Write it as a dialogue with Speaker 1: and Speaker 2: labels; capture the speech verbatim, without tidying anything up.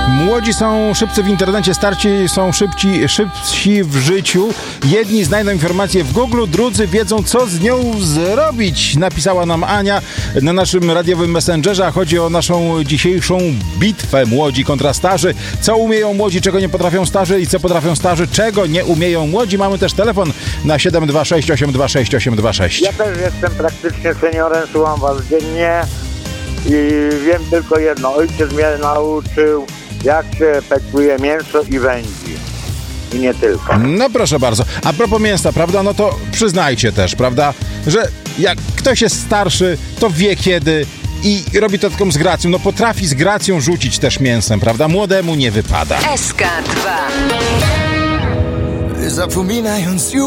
Speaker 1: Młodzi są szybcy w internecie, starci są szybci, szybsi w życiu. Jedni znajdą informacje w Google, drudzy wiedzą, co z nią zrobić. Napisała nam Ania na naszym radiowym messengerze, a chodzi o naszą dzisiejszą bitwę młodzi kontra starzy. Co umieją młodzi, czego nie potrafią starzy i co potrafią starzy, czego nie umieją młodzi. Mamy też telefon na siedem dwa sześć osiem dwa sześć osiem dwa sześć.
Speaker 2: Ja też jestem praktycznie seniorem, słucham was dziennie i wiem tylko jedno. Ojciec mnie nauczył, jak się pekuje mięso i wędzi. I nie tylko.
Speaker 1: No proszę bardzo. A propos mięsa, prawda? No to przyznajcie też, prawda? Że jak ktoś jest starszy, to wie kiedy i robi to taką z gracją. No potrafi z gracją rzucić też mięsem, prawda? Młodemu nie wypada.
Speaker 3: S K dwa.
Speaker 4: Zapominając już